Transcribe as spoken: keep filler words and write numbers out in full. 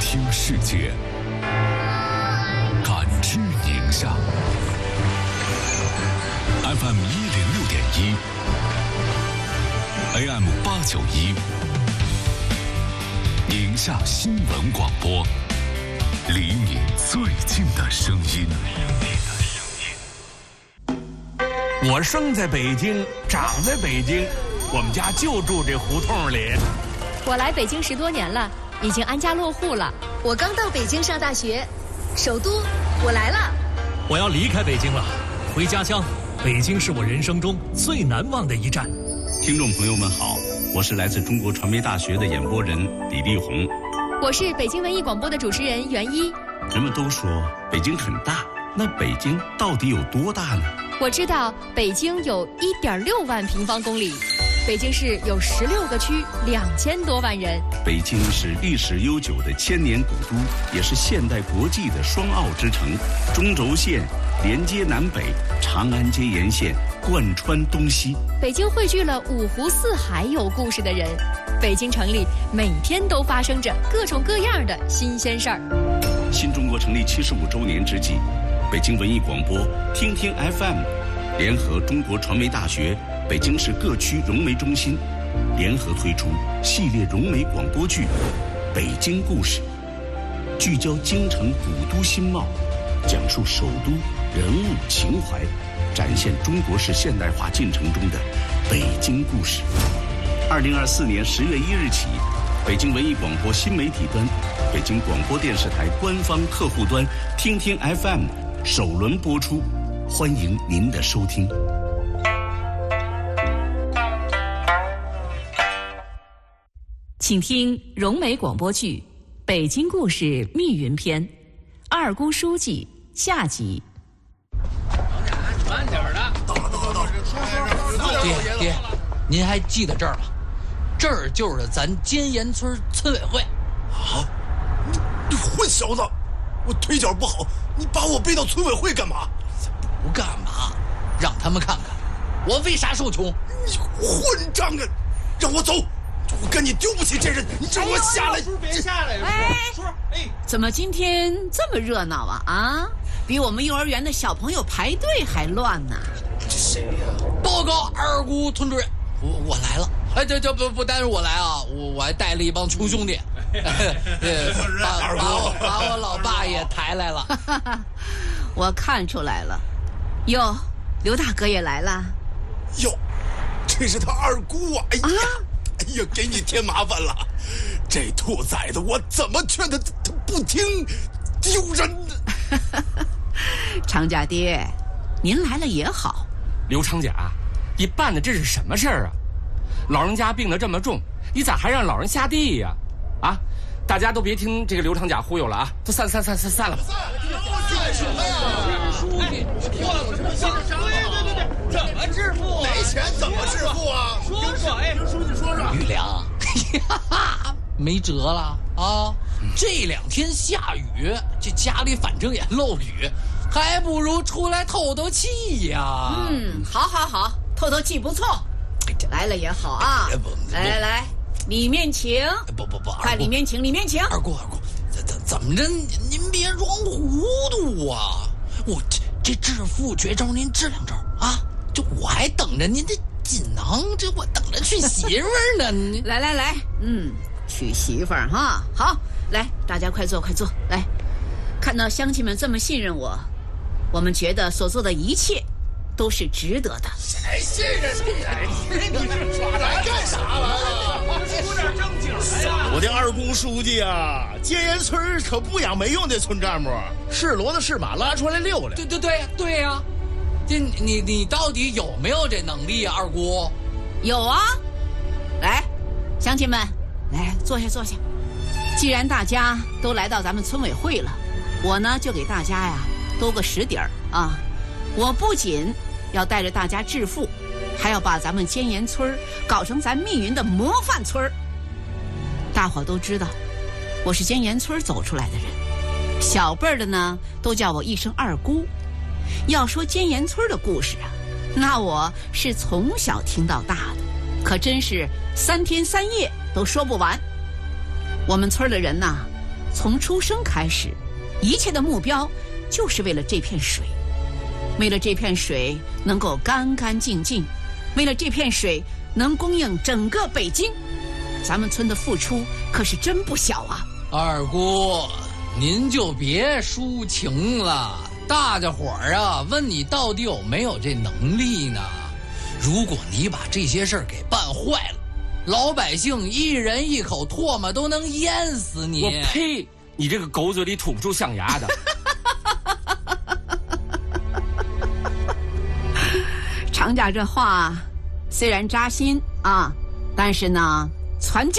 听世界，感知宁夏。F M 一零六点一 ，A M 八九一，宁夏新闻广播，离你最近的声音。 我生在北京，长在北京，我们家就住这胡同里。 我来北京十多年了，已经安家落户了。 我刚到北京上大学，首都，我来了。 我要离开北京了，回家乡。北京是我人生中最难忘的一站。 听众朋友们好，我是来自中国传媒大学的演播人李丽红。 我是北京文艺广播的主持人袁一。 人们都说北京很大，那北京到底有多大呢？ 我知道北京有一点六万平方公里，北京市有十六个区，两千多万人。 北京是历史悠久的千年古都，也是现代国际的双奥之城。中轴线连接南北，长安街沿线贯穿东西。 北京汇聚了五湖四海有故事的人，北京城里每天都发生着各种各样的新鲜事儿。 新中国成立七十五周年之际，北京文艺广播、听听 F M 联合中国传媒大学、北京市各区融媒中心联合推出系列融媒广播剧《北京故事》，聚焦京城古都新貌，讲述首都人物情怀，展现中国式现代化进程中的北京故事。二零二四年十月一日起，北京文艺广播新媒体端、北京广播电视台官方客户端听听 F M 首轮播出，欢迎您的收听。 请听融媒广播剧《北京故事密云篇》，二姑书记下集。 慢点的，到了到了到了！爹爹，您还记得这儿吗？这儿就是咱尖岩村村委会。 啊！你你混小子！我腿脚不好，你把我背到村委会干嘛？ 不干嘛，让他们看看我为啥受穷。 你混账啊！让我走！我跟你丢不起这人，你让我下来！ 叔别下来了， 哎， 叔，哎， 怎么今天这么热闹啊？啊，比我们幼儿园的小朋友排队还乱呢。 这谁呀？ 报告二姑村主任，我我来了。哎，这这不不单是我来啊，我我还带了一帮穷兄弟，把把我把我老爸也抬来了。 我看出来了，哟，刘大哥也来了。 哟，这是他二姑啊！哎呀，啊、哎呀，给你添麻烦了。这兔崽子，我怎么劝他，他不听，丢人。 常家爹，您来了也好。 刘长甲，你办的这是什么事儿啊？老人家病得这么重，你咋还让老人下地呀？啊，大家都别听这个刘长甲忽悠了啊，都散散散散散了吧。 干什么呀？书记，我什么心伤啊？对对对，怎么致富？没钱怎么致富啊？说说，哎，听书记说说。 玉良，没辙了啊！这两天下雨，这家里反正也漏雨，还不如出来透透气呀。 嗯，好好好，透透气不错。来了也好啊！来来来，里面请。 不不不， 快里面请，里面请。 二姑二姑，怎怎怎么着？您别装糊涂啊！我这这致富绝招您支两招啊！这我还等着您这锦囊，这我等着娶媳妇儿呢。 来来来，嗯，娶媳妇儿哈，好，来大家快坐快坐，来，看到乡亲们这么信任我，我们觉得所做的一切都是值得的。 谁信任你呀？你这耍来干啥来了？说点正经的呀！ 我的二姑书记啊，尖岩村可不养没用的村干部，是骡子是马拉出来溜溜。 对对对对呀、啊，这你你到底有没有这能力啊，二姑？ 有啊，来，乡亲们，来坐下坐下。既然大家都来到咱们村委会了，我呢就给大家呀兜个实底儿啊。我不仅要带着大家致富，还要把咱们尖岩村搞成咱密云的模范村。大伙都知道，我是尖岩村走出来的人，小辈儿的呢都叫我一声二姑。要说尖岩村的故事啊，那我是从小听到大的，可真是三天三夜都说不完。我们村的人呐， 从出生开始，一切的目标就是为了这片水，为了这片水能够干干净净，为了这片水能供应整个北京，咱们村的付出可是真不小啊！ 二姑，您就别抒情了，大家伙儿啊，问你到底有没有这能力呢？如果你把这些事儿给办坏了，老百姓一人一口唾沫都能淹死你！ 我呸！你这个狗嘴里吐不出象牙的。 常家这话虽然扎心啊，但是呢，传